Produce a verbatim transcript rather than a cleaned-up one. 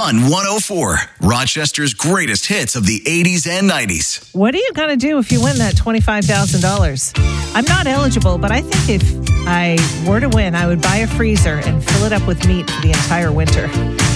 Fun one oh four, Rochester's greatest hits of the eighties and nineties. What are you going to do if you win that twenty-five thousand dollars? I'm not eligible, but I think if I were to win, I would buy a freezer and fill it up with meat for the entire winter.